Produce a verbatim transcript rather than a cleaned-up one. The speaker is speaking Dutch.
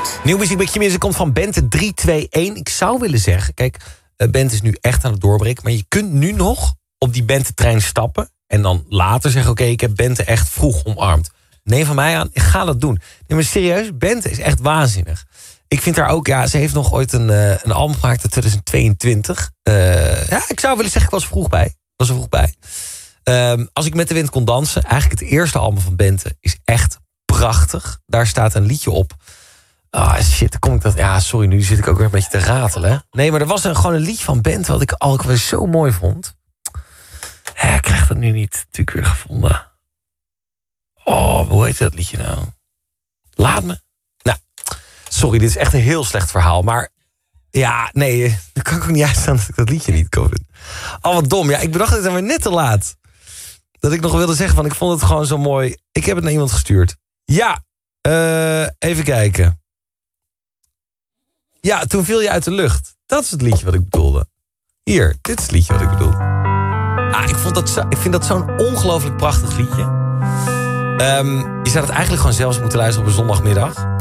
Nieuw muziek bij Q-Music komt van Bente drie twee een. Ik zou willen zeggen, kijk, Bente is nu echt aan het doorbreken, maar je kunt nu nog op die Bente-trein stappen en dan later zeggen, oké, okay, ik heb Bente echt vroeg omarmd. Neem van mij aan, ik ga dat doen. Nee, maar serieus, Bente is echt waanzinnig. Ik vind haar ook, ja, ze heeft nog ooit een, uh, een album gemaakt in twintig tweeëntwintig. Uh, ja, ik zou willen zeggen, ik was vroeg bij. Ik was er vroeg bij. Um, als ik met de wind kon dansen, eigenlijk het eerste album van Bente is echt prachtig. Daar staat een liedje op. Ah, oh, shit, dan kom ik dat... Ja, sorry, nu zit ik ook weer een beetje te ratelen. Nee, maar er was een, gewoon een liedje van Bente wat ik al weer zo mooi vond. Ja, ik krijg dat nu niet natuurlijk weer gevonden. Oh, hoe heet dat liedje nou? Laat me. Nou, sorry, dit is echt een heel slecht verhaal. Maar ja, nee, dan kan ik ook niet uitstaan dat ik dat liedje niet kan vinden. Oh, wat dom. Ja, ik bedacht het dan weer net te laat. Dat ik nog wilde zeggen, van ik vond het gewoon zo mooi. Ik heb het naar iemand gestuurd. Ja, uh, even kijken. Ja, toen viel je uit de lucht. Dat is het liedje wat ik bedoelde. Hier, dit is het liedje wat ik bedoel. Ah, ik, vond dat zo, ik vind dat zo'n ongelooflijk prachtig liedje. Um, je zou het eigenlijk gewoon zelfs moeten luisteren op een zondagmiddag.